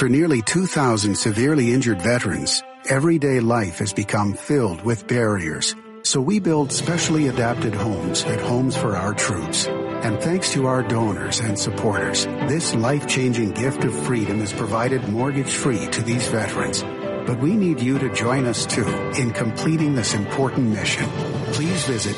for nearly 2,000 severely injured veterans, everyday life has become filled with barriers. So we build specially adapted homes at Homes for Our Troops. And thanks to our donors and supporters, this life-changing gift of freedom is provided mortgage-free to these veterans. But we need you to join us, too, in completing this important mission. Please visit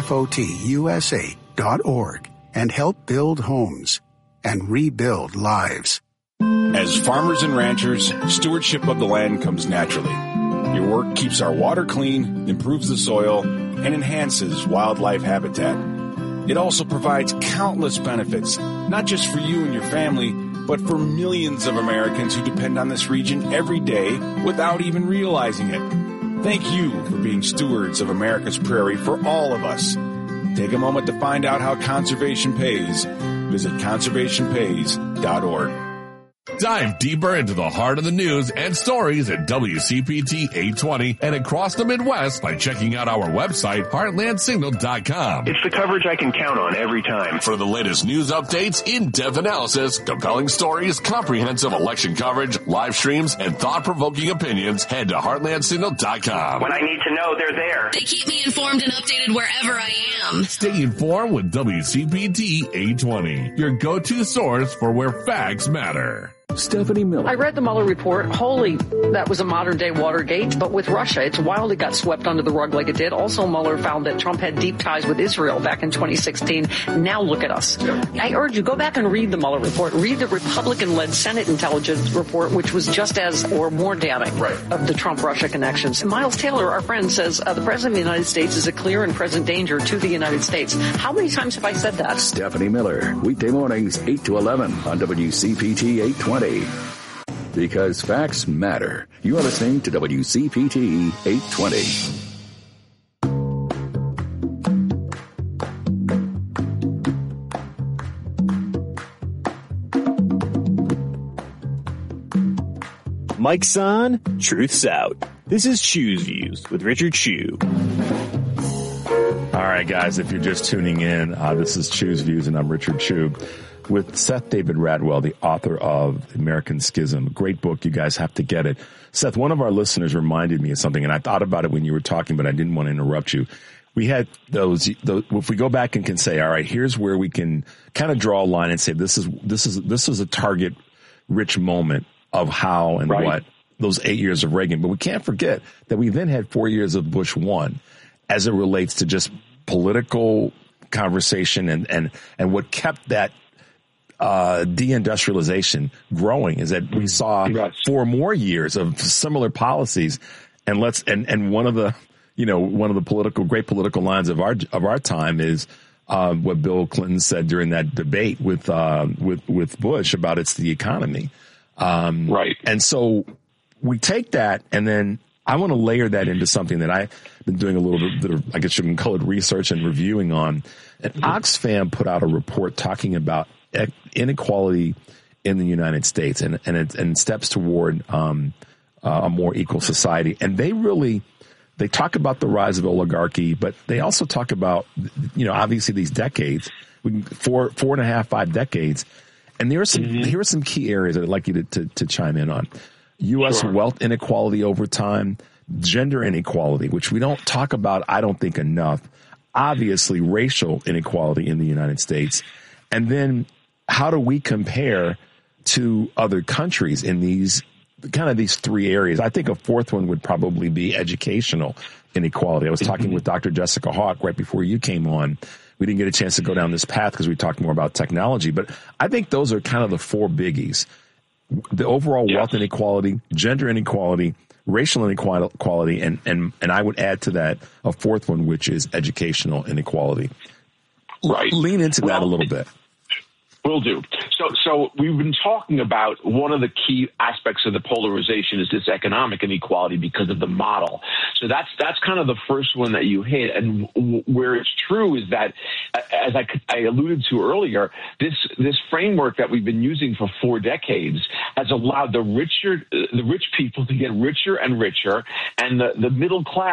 hfotusa.org and help build homes and rebuild lives. As farmers and ranchers, stewardship of the land comes naturally. Your work keeps our water clean, improves the soil, and enhances wildlife habitat. It also provides countless benefits, not just for you and your family, but for millions of Americans who depend on this region every day without even realizing it. Thank you for being stewards of America's prairie for all of us. Take a moment to find out how conservation pays. Visit conservationpays.org. Dive deeper into the heart of the news and stories at WCPT 820 and across the Midwest by checking out our website, heartlandsignal.com. It's the coverage I can count on every time. For the latest news updates, in-depth analysis, compelling stories, comprehensive election coverage, live streams, and thought-provoking opinions, head to heartlandsignal.com. When I need to know, they're there. They keep me informed and updated wherever I am. Stay informed with WCPT 820, your go-to source for where facts matter. Stephanie Miller. I read the Mueller report. Holy, that was a modern-day Watergate. But with Russia, it's wild it got swept under the rug like it did. Also, Mueller found that Trump had deep ties with Israel back in 2016. Now look at us. I urge you, go back and read the Mueller report. Read the Republican-led Senate intelligence report, which was just as or more damning of the Trump-Russia connections. Miles Taylor, our friend, says the President of the United States is a clear and present danger to the United States. How many times have I said that? Stephanie Miller, weekday mornings, 8 to 11 on WCPT 820. Because facts matter. You are listening to WCPT 820. Mic's on, truth's out. This is Chew's Views with Richard Chew. All right, guys, if you're just tuning in, this is Chew's Views, and I'm Richard Chew with Seth David Radwell, the author of American Schism. Great book. You guys have to get it. Seth, one of our listeners reminded me of something, and I thought about it when you were talking, but I didn't want to interrupt you. We had those, if we go back and can say, all right, here's where we can kind of draw a line and say, this is a target rich moment of how and what those 8 years of Reagan. But we can't forget that we then had 4 years of Bush 1 as it relates to just political conversation and what kept that deindustrialization growing is that we saw 4 more years of similar policies. And one of the great political lines of our time is what Bill Clinton said during that debate with Bush about it's the economy. And so we take that, and then I want to layer that into something that I've been doing a little bit of, I guess you can call it research and reviewing on. And Oxfam put out a report talking about inequality in the United States and steps toward a more equal society. And they talk about the rise of oligarchy, but they also talk about, obviously these decades, 4.5, 5 decades. And here are some key areas that I'd like you to chime in on. U.S. wealth inequality over time, gender inequality, which we don't talk about, I don't think, enough. Obviously, racial inequality in the United States. And then how do we compare to other countries in these 3 areas? I think a fourth one would probably be educational inequality. I was talking with Dr. Jessica Hawk right before you came on. We didn't get a chance to go down this path because we talked more about technology, but I think those are kind of the 4 biggies. The overall wealth inequality, gender inequality, racial inequality, and I would add to that a fourth one, which is educational inequality. Lean into that a little bit. Will do. So we've been talking about one of the key aspects of the polarization is this economic inequality because of the model. So that's kind of the first one that you hit. And where it's true is that, as I alluded to earlier, this framework that we've been using for 4 decades has allowed the rich people to get richer and richer, and the middle class to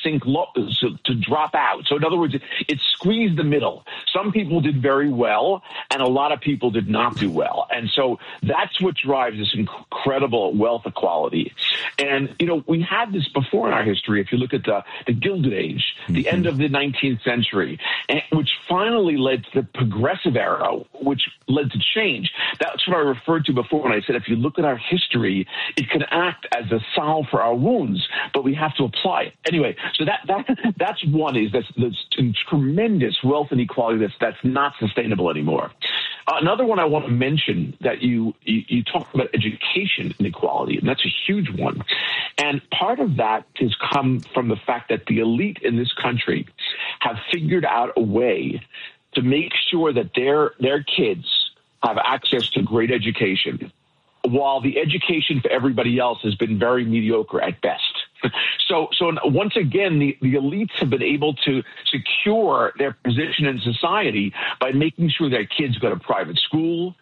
to drop out. So in other words, it squeezed the middle. Some people did very well, and a lot of people did not do well. And so that's what drives this incredible wealth equality. And, we had this before in our history. If you look at the Gilded Age, the end of the 19th century, which finally led to the Progressive Era, which led to change. That's what I referred to before when I said if you look at our history, it can act as a salve for our wounds, but we have to apply it. Anyway, so that's one, is this tremendous wealth inequality that's not sustainable anymore. Another one I want to mention that you talked about education inequality, and that's a huge one. And part of that has come from the fact that the elite in this country have figured out a way to make sure that their kids have access to great education, while the education for everybody else has been very mediocre at best. So once again, the elites have been able to secure their position in society by making sure their kids go to private school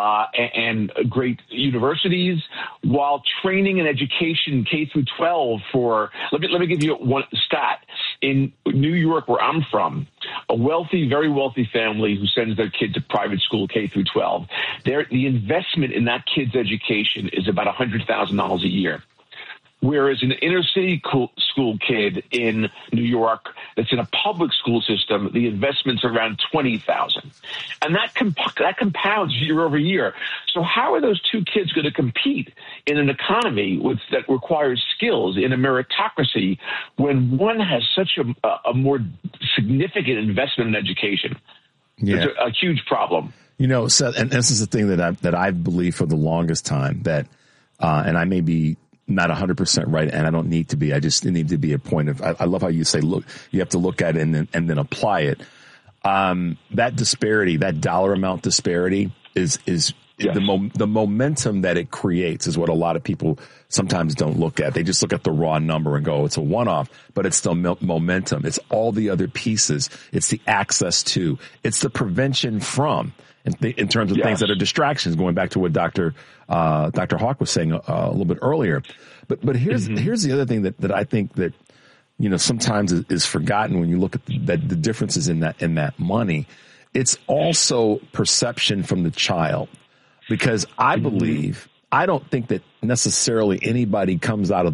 and great universities, while training and education K through 12 for. Let me give you one stat. In New York, where I'm from, a very wealthy family who sends their kid to private school K through 12, the investment in that kid's education is about $100,000 a year. Whereas an inner city school kid in New York that's in a public school system, the investment's around $20,000, and that compounds year over year. So how are those two kids going to compete in an economy that requires skills in a meritocracy when one has such a more significant investment in education? Yeah. It's a huge problem. Seth, and this is the thing that I've believed for the longest time, that, and I may be not 100% right, and I don't need to be. I just need to be a point of. I love how you say, look, you have to look at it and then apply it. That disparity, that dollar amount disparity, is yes. The momentum that it creates is what a lot of people sometimes don't look at. They just look at the raw number and go, it's a one-off, but it's still momentum. It's all the other pieces. It's the access to. It's the prevention from. In terms of things that are distractions, going back to what Dr. Hawk was saying a little bit earlier. But here's the other thing that I think that, sometimes is forgotten when you look at the differences in that money. It's also perception from the child, because I don't think that necessarily anybody comes out of